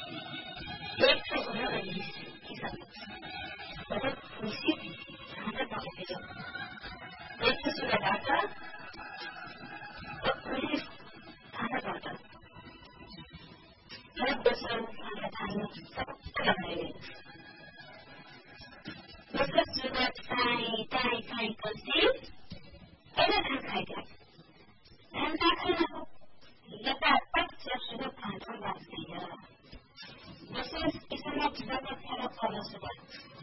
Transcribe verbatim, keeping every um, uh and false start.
एक चाहिँ भयो अनि किसान मतलब खुसी खाता पाउँदैछ एक सुरबाट पुलिस थानाबाट र दोस्रो थाना थाल्नु सबैलाई भयो दोस्रो सुरत चाहिँ चाहिँ चाहिँ कति एना थाहा खाइदिया en tak kenapa dia dapat sesuatu tanpa bahaya. Jadi, itu semua tidak terkena pada sudah.